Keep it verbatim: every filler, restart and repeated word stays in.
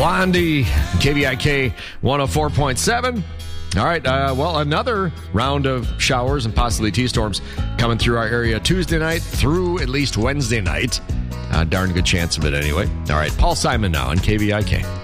Blondie, K V I K one oh four point seven. All right, uh, well, another round of showers and possibly T-storms coming through our area Tuesday night through at least Wednesday night. Uh, darn good chance of it anyway. All right, Paul Simon now on K V I K.